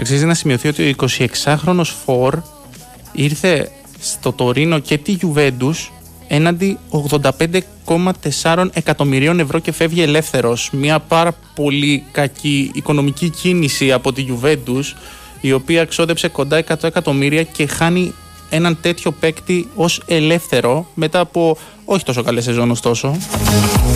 Αξίζει να σημειωθεί ότι ο 26χρονος Φορ ήρθε στο Τωρίνο και τη Γιουβέντους έναντι 85,4 εκατομμυρίων ευρώ και φεύγει ελεύθερος. Μια πάρα πολύ κακή οικονομική κίνηση από τη Γιουβέντους, η οποία ξόδεψε κοντά 100 εκατομμύρια και χάνει έναν τέτοιο παίκτη ως ελεύθερο μετά από όχι τόσο καλές σεζόν ωστόσο.